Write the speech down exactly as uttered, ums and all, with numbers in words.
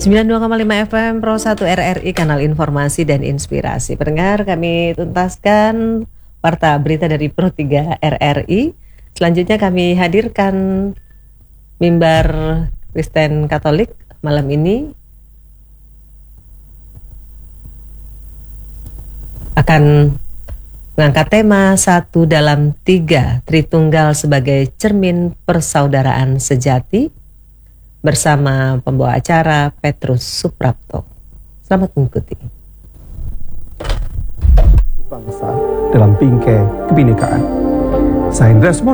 sembilan puluh dua koma lima F M Pro satu R R I, kanal informasi dan inspirasi. Pendengar, kami tuntaskan warta berita dari Pro tiga R R I. Selanjutnya kami hadirkan mimbar Kristen Katolik malam ini akan mengangkat tema satu dalam tiga, Tritunggal sebagai cermin persaudaraan sejati, bersama pembawa acara Petrus Suprapto. Selamat mengikuti. Bangsa dalam bingkai kebinekaan. Saya Indra Sumor.